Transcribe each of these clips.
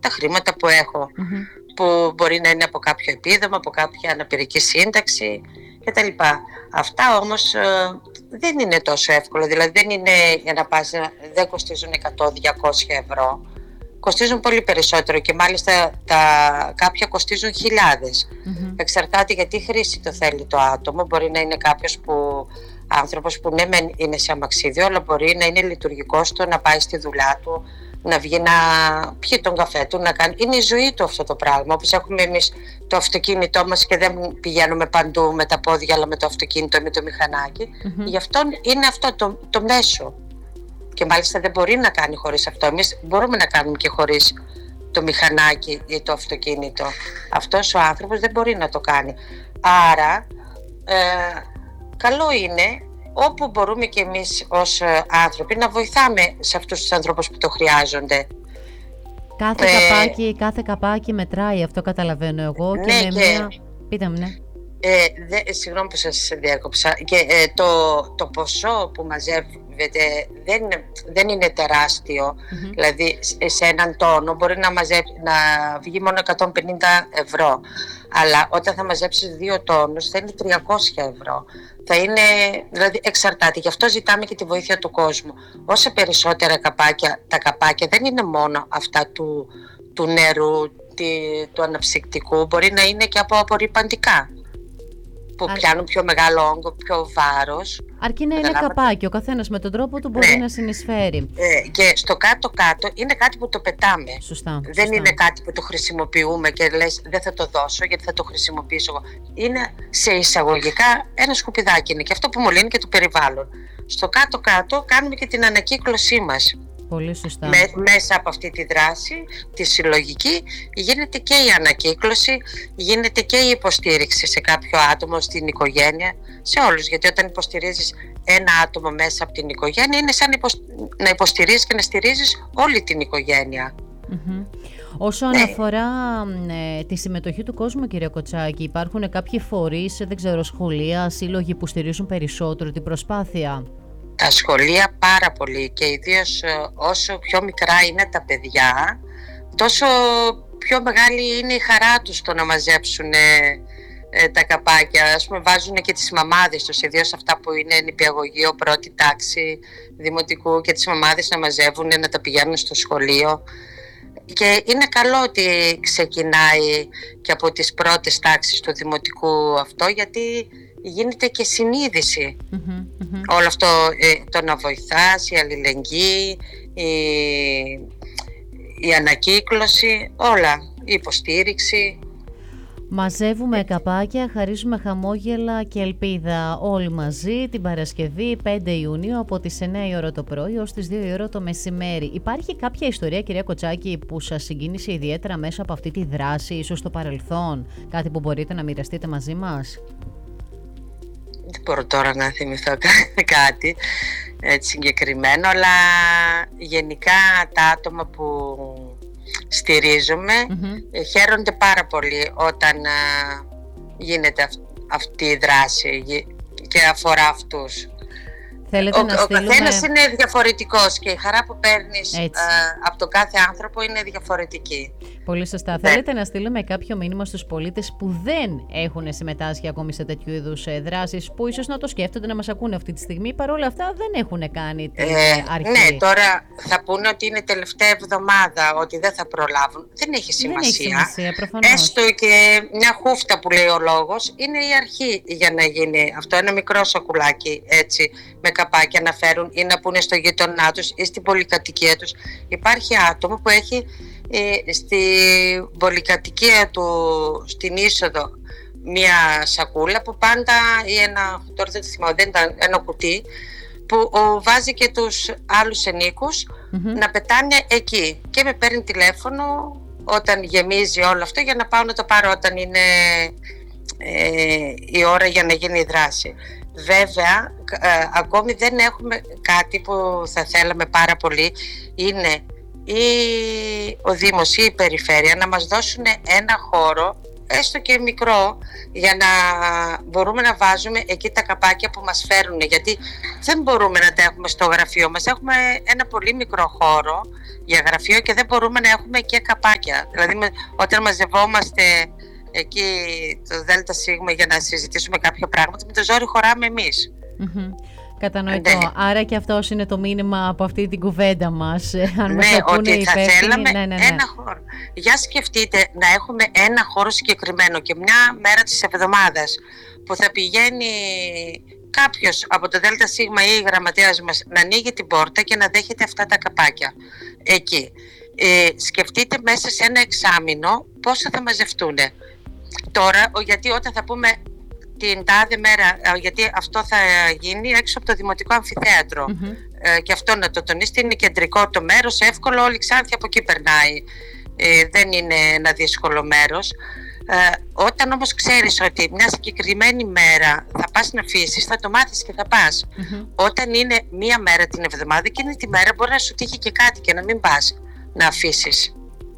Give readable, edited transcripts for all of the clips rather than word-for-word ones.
τα χρήματα που έχω, που μπορεί να είναι από κάποιο επίδομα, από κάποια αναπηρική σύνταξη κτλ. Αυτά όμως δεν είναι τόσο εύκολο, δηλαδή δεν είναι για να πας, δεν κοστίζουν 100-200 ευρώ, κοστίζουν πολύ περισσότερο και μάλιστα κάποια κοστίζουν χιλιάδες. Εξαρτάται για τι χρήση το θέλει το άτομο. Μπορεί να είναι κάποιος άνθρωπος που ναι μεν είναι σε αμαξίδιο, αλλά μπορεί να είναι λειτουργικός του, να πάει στη δουλειά του, να βγει να πιει τον καφέ του, να κάνει. Είναι η ζωή του αυτό το πράγμα. Όπως έχουμε εμείς το αυτοκίνητό μας και δεν πηγαίνουμε παντού με τα πόδια, αλλά με το αυτοκίνητο ή με το μηχανάκι. Γι' αυτό είναι αυτό το μέσο. Και μάλιστα δεν μπορεί να κάνει χωρίς αυτό. Εμείς μπορούμε να κάνουμε και χωρίς το μηχανάκι ή το αυτοκίνητο. Αυτός ο άνθρωπος δεν μπορεί να το κάνει. Άρα καλό είναι όπου μπορούμε και εμείς ως άνθρωποι να βοηθάμε σε αυτούς τους ανθρώπους που το χρειάζονται. Κάθε καπάκι μετράει, αυτό καταλαβαίνω εγώ. Ναι, και με μία... Πείτε μου, ναι. Συγγνώμη που σας διάκοψα. Και το ποσό που μαζεύεται δεν είναι τεράστιο. Δηλαδή σε έναν τόνο μπορεί να βγει μόνο 150 ευρώ. Αλλά όταν θα μαζέψεις 2 τόνους θα είναι 300 ευρώ. Θα είναι, δηλαδή εξαρτάται. Γι' αυτό ζητάμε και τη βοήθεια του κόσμου. Όσα περισσότερα τα καπάκια δεν είναι μόνο αυτά του νερού, του αναψυκτικού, μπορεί να είναι και από απορρυπαντικά που πιάνουν πιο μεγάλο όγκο, πιο βάρος. Αρκεί να είναι καπάκι, ο καθένας με τον τρόπο του μπορεί να συνεισφέρει. Και στο κάτω-κάτω είναι κάτι που το πετάμε. Σωστά. Δεν είναι κάτι που το χρησιμοποιούμε και λες δεν θα το δώσω γιατί θα το χρησιμοποιήσω εγώ. Είναι σε εισαγωγικά ένα σκουπιδάκι είναι και αυτό που μολύνει και το περιβάλλον. Στο κάτω-κάτω κάνουμε και την ανακύκλωσή μας. Πολύ σωστά. Μέσα από αυτή τη δράση, τη συλλογική, γίνεται και η ανακύκλωση, γίνεται και η υποστήριξη σε κάποιο άτομο, στην οικογένεια, σε όλους. Γιατί όταν υποστηρίζεις ένα άτομο μέσα από την οικογένεια, είναι σαν να υποστηρίζεις και να στηρίζεις όλη την οικογένεια. Όσον αφορά τη συμμετοχή του κόσμου, κυρία Κοτσάκη, υπάρχουν κάποιοι φορείς, δεν ξέρω, σχολεία, σύλλογοι που στηρίζουν περισσότερο την προσπάθεια? Τα σχολεία πάρα πολύ και ιδίως όσο πιο μικρά είναι τα παιδιά, τόσο πιο μεγάλη είναι η χαρά τους το να μαζέψουν τα καπάκια. Ας πούμε βάζουν και τις μαμάδες τους, ιδίως αυτά που είναι νηπιαγωγείο, πρώτη τάξη δημοτικού, και τις μαμάδες να μαζεύουν, να τα πηγαίνουν στο σχολείο. Και είναι καλό ότι ξεκινάει και από τις πρώτες τάξεις του δημοτικού αυτό, γιατί γίνεται και συνείδηση. Όλο αυτό το να βοηθάς, η αλληλεγγύη, η ανακύκλωση, όλα, η υποστήριξη. Μαζεύουμε καπάκια, χαρίζουμε χαμόγελα και ελπίδα όλοι μαζί την Παρασκευή 5 Ιουνίου από τις 9 η ώρα το πρωί ως τις 2 η ώρα το μεσημέρι. Υπάρχει κάποια ιστορία, κυρία Κοτσάκη, που σας συγκίνησε ιδιαίτερα μέσα από αυτή τη δράση, ίσως στο παρελθόν, κάτι που μπορείτε να μοιραστείτε μαζί μας? Δεν μπορώ τώρα να θυμηθώ κάτι έτσι συγκεκριμένο, αλλά γενικά τα άτομα που στηρίζουμε χαίρονται πάρα πολύ όταν γίνεται αυτή η δράση και αφορά αυτούς. Ο καθένας είναι διαφορετικός και η χαρά που παίρνεις από τον κάθε άνθρωπο είναι διαφορετική. Πολύ σωστά. Θέλετε να στείλουμε κάποιο μήνυμα στους πολίτες που δεν έχουν συμμετάσχει ακόμη σε τέτοιου είδους δράσεις, που ίσως να το σκέφτονται, να μας ακούνε αυτή τη στιγμή, παρόλα αυτά δεν έχουν κάνει την αρχή? Ναι, τώρα θα πούνε ότι είναι τελευταία εβδομάδα, ότι δεν θα προλάβουν. Δεν έχει σημασία. Δεν έχει σημασία, προφανώς. Έστω και μια χούφτα που λέει ο λόγος, είναι η αρχή για να γίνει αυτό. Ένα μικρό σακουλάκι έτσι, με καπάκια να φέρουν ή να πούνε στο γείτονά τους ή στην πολυκατοικία τους. Υπάρχει άτομο που έχει στη πολυκατοικία του στην είσοδο μια σακούλα που πάντα, ή τώρα δεν το θυμάμαι, δεν ήταν, ένα κουτί που βάζει και τους άλλους ενίκους να πετάνε εκεί, και με παίρνει τηλέφωνο όταν γεμίζει όλο αυτό για να πάω να το πάρω όταν είναι η ώρα για να γίνει η δράση. Βέβαια ακόμη δεν έχουμε κάτι που θα θέλαμε πάρα πολύ, είναι ή ο Δήμος ή η Περιφέρεια να μας δώσουν ένα χώρο έστω και μικρό, για να μπορούμε να βάζουμε εκεί τα καπάκια που μας φέρουν, γιατί δεν μπορούμε να τα έχουμε στο γραφείο μας. Έχουμε ένα πολύ μικρό χώρο για γραφείο και δεν μπορούμε να έχουμε και καπάκια. Δηλαδή όταν μαζευόμαστε εκεί το ΔΣ για να συζητήσουμε κάποια πράγματα, με το ζόρι χωράμε εμείς. Κατανοητό. Ναι. Άρα και αυτός είναι το μήνυμα από αυτή την κουβέντα μας. Αν ναι, ότι θα θέλαμε ένα χώρο. Για σκεφτείτε να έχουμε ένα χώρο συγκεκριμένο και μια μέρα της εβδομάδας που θα πηγαίνει κάποιος από το ΔΣ ή η γραμματέας μας να ανοίγει την πόρτα και να δέχεται αυτά τα καπάκια εκεί. Σκεφτείτε μέσα σε ένα εξάμηνο πόσα θα μαζευτούν. Τώρα, γιατί όταν θα πούμε την τάδε μέρα, γιατί αυτό θα γίνει έξω από το Δημοτικό Αμφιθέατρο, και αυτό να το τονίσετε, είναι κεντρικό το μέρος, εύκολο, όλη η Ξάνθη από εκεί περνάει, δεν είναι ένα δύσκολο μέρος. Όταν όμως ξέρεις ότι μια συγκεκριμένη μέρα θα πας να αφήσεις, θα το μάθεις και θα πας. Όταν είναι μία μέρα την εβδομάδα, εκείνη τη μέρα μπορεί να σου τύχει και κάτι και να μην πας να αφήσεις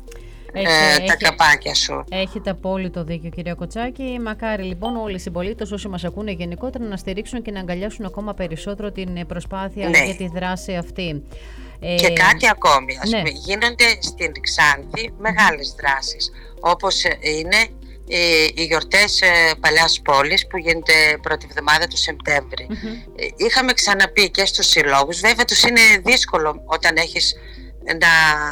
τα καπάκια σου. Έχετε απόλυτο δίκιο, κυρία Κοτσάκη. Μακάρι λοιπόν όλοι οι συμπολίτες, όσοι μας ακούνε γενικότερα, να στηρίξουν και να αγκαλιάσουν ακόμα περισσότερο την προσπάθεια για τη δράση αυτή. Και κάτι ακόμη, γίνονται στην Ξάνθη μεγάλες δράσεις, όπως είναι οι γιορτές Παλαιάς Πόλης που γίνεται πρώτη εβδομάδα του Σεπτέμβρη. Είχαμε ξαναπεί και στους συλλόγους, βέβαια τους είναι δύσκολο όταν έχεις να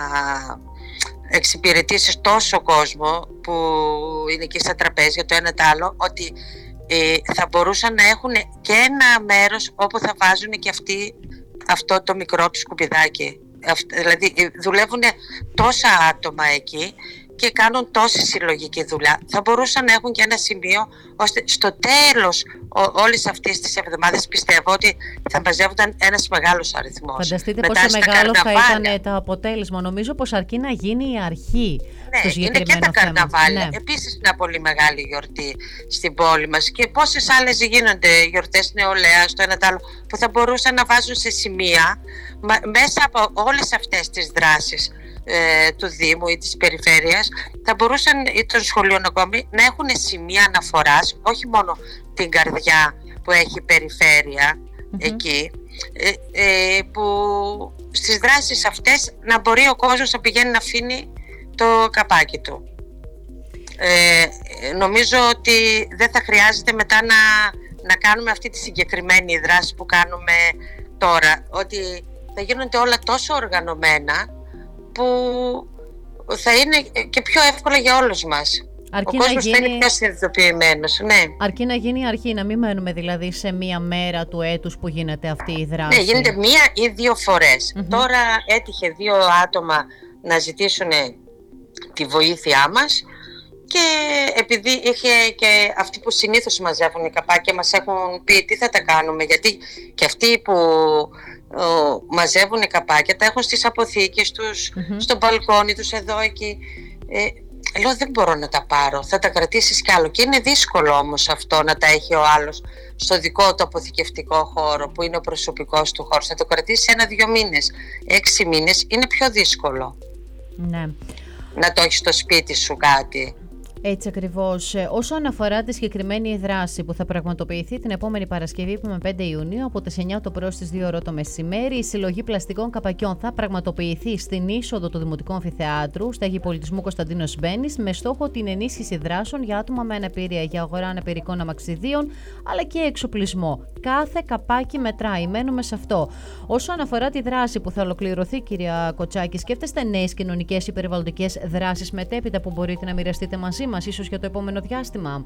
εξυπηρετήσεις τόσο κόσμο που είναι εκεί στα τραπέζια το ένα το άλλο, ότι θα μπορούσαν να έχουν και ένα μέρος όπου θα βάζουν και αυτοί αυτό το μικρό του σκουπιδάκι. Δηλαδή δουλεύουν τόσα άτομα εκεί και κάνουν τόση συλλογική δουλειά. Θα μπορούσαν να έχουν και ένα σημείο ώστε στο τέλος όλης αυτής της εβδομάδας πιστεύω ότι θα μαζεύονταν ένας μεγάλος αριθμός. Φανταστείτε πόσο μεγάλο θα ήταν το αποτέλεσμα. Νομίζω πως αρκεί να γίνει η αρχή στο συγκεκριμένο θέμα. Είναι και τα καρναβάλια. Επίσης μια πολύ μεγάλη γιορτή στην πόλη μας και πόσες άλλες γίνονται γιορτές νεολαίας, το ένα το άλλο, που θα μπορούσαν να βάζουν σε σημεία μέσα από όλες αυτές τις δράσεις του Δήμου ή της Περιφέρειας, θα μπορούσαν ή των σχολείων ακόμη να έχουν σημεία αναφοράς, όχι μόνο την καρδιά που έχει η Περιφέρεια εκεί, που στις δράσεις αυτές να μπορεί ο κόσμος να πηγαίνει να αφήνει το καπάκι του. Νομίζω ότι δεν θα χρειάζεται μετά να κάνουμε αυτή τη συγκεκριμένη δράση που κάνουμε τώρα, ότι θα γίνονται όλα τόσο οργανωμένα που θα είναι και πιο εύκολα για όλους μας. Ο κόσμος θα είναι πιο συνειδητοποιημένος. Αρκεί να γίνει η αρχή, να μην μένουμε δηλαδή σε μία μέρα του έτους που γίνεται αυτή η δράση. Ναι, γίνεται μία ή δύο φορές. Τώρα έτυχε 2 άτομα να ζητήσουν τη βοήθειά μας και επειδή είχε και αυτοί που συνήθως μαζεύουν οι καπάκια μας έχουν πει τι θα τα κάνουμε, γιατί και αυτοί που μαζεύουν καπάκια τα έχουν στις αποθήκες τους, στο μπαλκόνι τους, εδώ εκεί. Λέω δεν μπορώ να τα πάρω, θα τα κρατήσεις κι άλλο. Και είναι δύσκολο όμως αυτό να τα έχει ο άλλος στο δικό του αποθηκευτικό χώρο που είναι ο προσωπικός του χώρος. Θα το κρατήσεις 1-2 μήνες, 6 μήνες είναι πιο δύσκολο. Ναι. Να το έχεις στο σπίτι σου κάτι. Έτσι ακριβώς. Όσον αφορά τη συγκεκριμένη δράση που θα πραγματοποιηθεί την επόμενη Παρασκευή που είναι 5 Ιουνίου από τις 9 το πρωί στις 2 ώρα το μεσημέρι, η συλλογή πλαστικών καπακιών θα πραγματοποιηθεί στην είσοδο του Δημοτικού Αμφιθεάτρου, στέγη πολιτισμού Κωνσταντίνος Μπένης, με στόχο την ενίσχυση δράσεων για άτομα με αναπηρία, για αγορά αναπηρικών αμαξιδίων αλλά και εξοπλισμό. Κάθε καπάκι μετράει, μένουμε σε αυτό. Όσον αφορά τη δράση που θα ολοκληρωθεί, κυρία Κοτσάκη, σκέφτεστε νέες κοινωνικές ή περιβαλλοντικές δράσεις μετέπειτα που μπορείτε να μοιραστείτε μαζί μας, ίσως για το επόμενο διάστημα?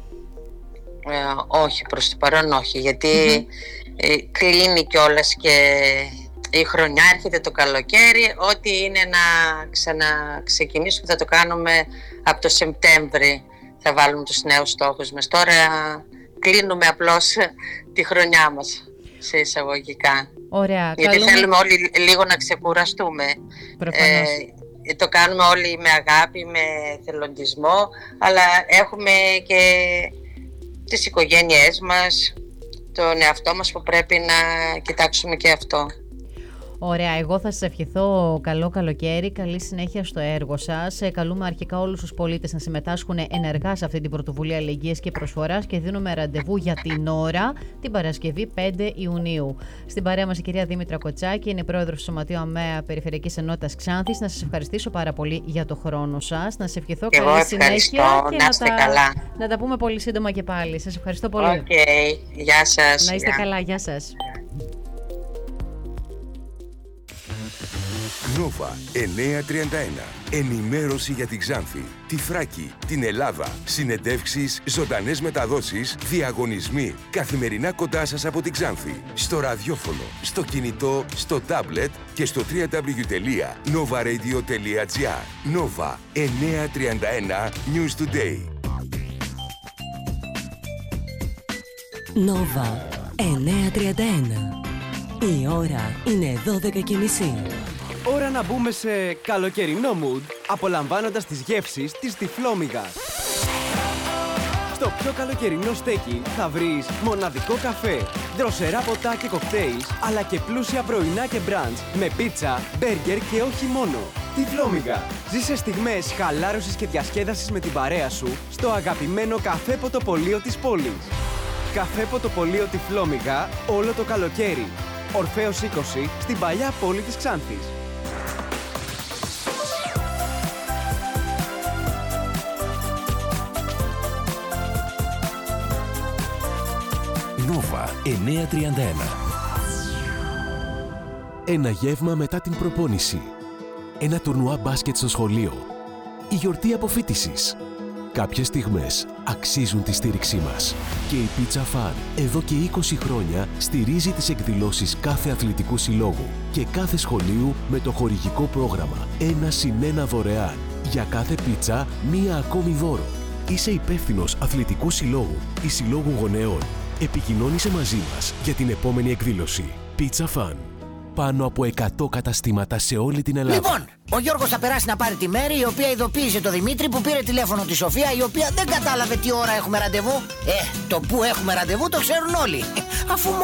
Όχι, προς το παρόν όχι, γιατί κλείνει κιόλας και η χρονιά, έρχεται το καλοκαίρι, ό,τι είναι να ξαναξεκινήσουμε θα το κάνουμε από το Σεπτέμβρη, θα βάλουμε τους νέους στόχους μας. Τώρα κλείνουμε απλώς τη χρονιά μας, σε εισαγωγικά. Ωραία, γιατί θέλουμε όλοι λίγο να ξεκουραστούμε. Το κάνουμε όλοι με αγάπη, με θελοντισμό, αλλά έχουμε και τις οικογένειές μας, τον εαυτό μας που πρέπει να κοιτάξουμε και αυτό. Ωραία, εγώ θα σας ευχηθώ καλό καλοκαίρι, καλή συνέχεια στο έργο σας. Καλούμε αρχικά όλους τους πολίτες να συμμετάσχουν ενεργά σε αυτή την πρωτοβουλία αλληλεγγύης και προσφοράς και δίνουμε ραντεβού για την ώρα την Παρασκευή 5 Ιουνίου. Στην παρέα μας η κυρία Δήμητρα Κοτσάκη, είναι πρόεδρος του Σωματείου ΑΜΕΑ Περιφερειακής Ενότητας Ξάνθης. Να σας ευχαριστήσω πάρα πολύ για το χρόνο σας. Να σας ευχηθώ καλή συνέχεια και να τα πούμε πολύ σύντομα και πάλι. Σας ευχαριστώ πολύ. Γεια σας. Να είστε καλά, γεια σας. Νόβα 931. Ενημέρωση για την Ξάνθη, τη Θράκη, την Ελλάδα. Συνεντεύξεις, ζωντανές μεταδόσεις, διαγωνισμοί. Καθημερινά κοντά σας από την Ξάνθη. Στο ραδιόφωνο, στο κινητό, στο τάμπλετ και στο www.novaradio.gr. Νόβα 931 News Today. Νόβα 931. Η ώρα είναι 12:30. Ώρα να μπούμε σε καλοκαιρινό mood, απολαμβάνοντας τις γεύσεις της Τυφλόμυγας. Στο πιο καλοκαιρινό στέκι θα βρεις μοναδικό καφέ, δροσερά ποτά και κοκτέιλς, αλλά και πλούσια πρωινά και μπραντς με πίτσα, μπέργκερ και όχι μόνο. Τυφλόμυγα. Ζήσε στιγμές χαλάρωσης και διασκέδασης με την παρέα σου στο αγαπημένο καφέ ποτοπολείο της πόλης. Καφέ ποτοπολείο Τυφλόμυγα όλο το καλοκαίρι. Ορφέως 20 στην παλιά πόλη της Ξάνθης. Νόβα 931. Ένα γεύμα μετά την προπόνηση. Ένα τουρνουά μπάσκετ στο σχολείο. Η γιορτή αποφοίτησης. Κάποιες στιγμές αξίζουν τη στήριξή μας. Και η Pizza Fun εδώ και 20 χρόνια στηρίζει τις εκδηλώσεις κάθε αθλητικού συλλόγου και κάθε σχολείου με το χορηγικό πρόγραμμα 1+1 δωρεάν. Για κάθε πίτσα, μία ακόμη δώρο. Είσαι υπεύθυνος αθλητικού συλλόγου ή συλλόγου γονέων. Επικοινώνησε μαζί μας για την επόμενη εκδήλωση. Pizza Fun. Πάνω από 100 καταστήματα σε όλη την Ελλάδα. Λοιπόν, ο Γιώργος θα περάσει να πάρει τη Μέρη, η οποία ειδοποίησε το Δημήτρη που πήρε τηλέφωνο τη Σοφία, η οποία δεν κατάλαβε τι ώρα έχουμε ραντεβού. Το που έχουμε ραντεβού το ξέρουν όλοι. Αφού